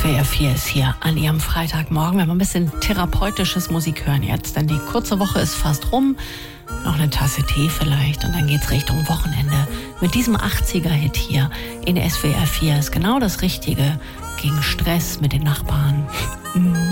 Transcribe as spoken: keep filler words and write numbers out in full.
S W R vier ist hier an Ihrem Freitagmorgen. Wir haben ein bisschen therapeutisches Musik hören jetzt, denn die kurze Woche ist fast rum. Noch eine Tasse Tee vielleicht und dann geht's Richtung Wochenende. Mit diesem achtziger-Hit hier in S W R vier ist genau das Richtige gegen Stress mit den Nachbarn.